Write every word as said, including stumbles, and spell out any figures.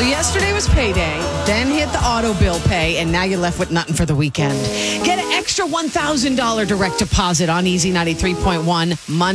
So yesterday was payday, then hit the auto bill pay, and now you're left with nothing for the weekend. Get an extra one thousand dollars direct deposit on Easy ninety-three point one Monday.